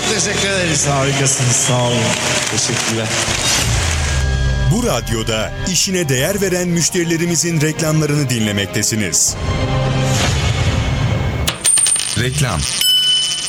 teşekkür ederiz. Harikasınız. Sağ olun. Teşekkürler. Bu radyoda işine değer veren müşterilerimizin reklamlarını dinlemektesiniz. Reklam.